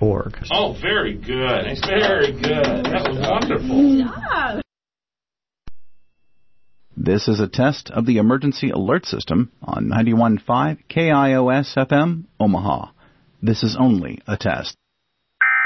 org. Oh, very good. Very good. That was wonderful. Yeah. This is a test of the emergency alert system on 91.5 KIOS FM, Omaha. This is only a test.